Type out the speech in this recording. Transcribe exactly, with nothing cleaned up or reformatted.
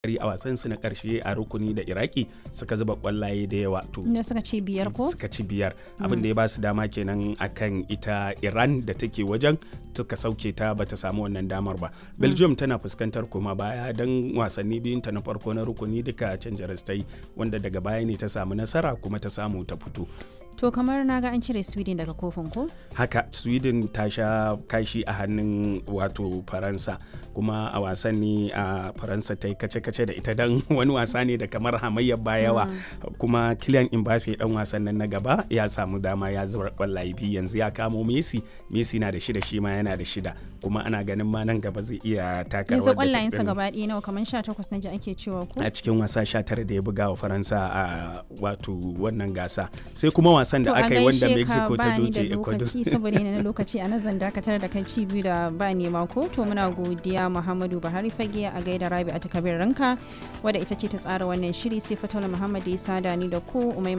a wasansu na karshe a rukuni da Iraki suka zuba kwallaye da yawa to inda suka ci biyar ko suka ci biyar abin da ya ba su dama kenan akan ita Iran da take wajen suka sauke ta bata samu wannan damar ba. Belgium tana fuskantar koma baya don wasanni biyun ta na farko na rukuni duka canja rastai wanda daga baya ne ta samu nasara kuma ta samu ta fito. To kamar na ga an cire Sweden daga kofin ko? Haka Sweden ta sha kashi a hannun wato Faransa kuma a wasan ne a Faransa ta yi kace-kace da ita don wani wasa ne da kamar hamayyar bayawa mm. kuma Kylian Mbappe dan wasan nan na gaba ya samu dama ya zuba kwallaye biyu yanzu ya kamo Messi Messi na da shida shi ma yana da shida kuma ana ganin ma nan gaba zai iya taka rawar da yanzu kwallayensa gaba ɗaya nawa kamar sha takwas naji ake cewa ko? A cikin wasa sha tara da ya buga wa Faransa a wato wannan gasa sai kuma wasan da aka yi wanda Mexico ta doke Ecuador. To saboda yana na lokaci a nan zan dakatar da kai ci biyu da ba nema ko to muna godiya Muhammadu Buhari Fage a gaida Rabi a takabir ranka wadda ita ce ta tsara wannan shiri sai Fatola Muhammad ya sada ni da ku Umaima